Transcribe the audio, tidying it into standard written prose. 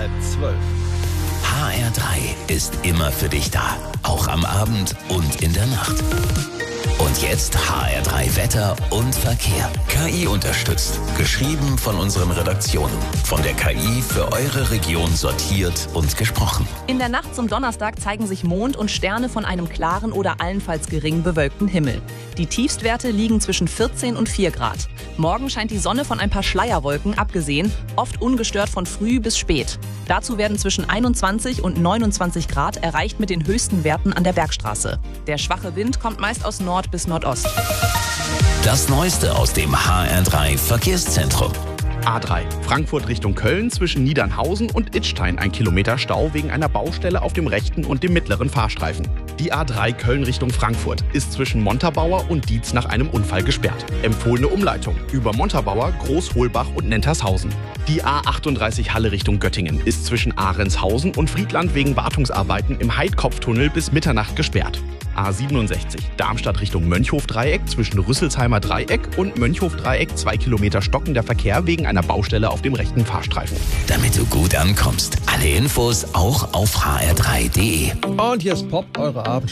12. HR3 ist immer für dich da, auch am Abend und in der Nacht. Und jetzt HR3 Wetter und Verkehr. KI unterstützt. Geschrieben von unseren Redaktionen. Von der KI für eure Region sortiert und gesprochen. In der Nacht zum Donnerstag zeigen sich Mond und Sterne von einem klaren oder allenfalls gering bewölkten Himmel. Die Tiefstwerte liegen zwischen 14 und 4 Grad. Morgen scheint die Sonne von ein paar Schleierwolken abgesehen, oft ungestört von früh bis spät. Dazu werden zwischen 21 und 29 Grad erreicht mit den höchsten Werten an der Bergstraße. Der schwache Wind kommt meist aus Nord bis Nordost. Das Neueste aus dem HR3 Verkehrszentrum. A3 Frankfurt Richtung Köln zwischen Niedernhausen und Idstein 1 Kilometer Stau wegen einer Baustelle auf dem rechten und dem mittleren Fahrstreifen. Die A3 Köln Richtung Frankfurt ist zwischen Montabaur und Dietz nach einem Unfall gesperrt. Empfohlene Umleitung über Montabaur, Großholbach und Nentershausen. Die A38 Halle Richtung Göttingen ist zwischen Ahrenshausen und Friedland wegen Wartungsarbeiten im Heidkopftunnel bis Mitternacht gesperrt. A67 Darmstadt Richtung Mönchhof-Dreieck zwischen Rüsselsheimer Dreieck und Mönchhof-Dreieck 2 Kilometer stockender Verkehr wegen einer Baustelle auf dem rechten Fahrstreifen. Damit du gut ankommst. Alle Infos auch auf hr3.de. Und hier ist Pop, eure Abend.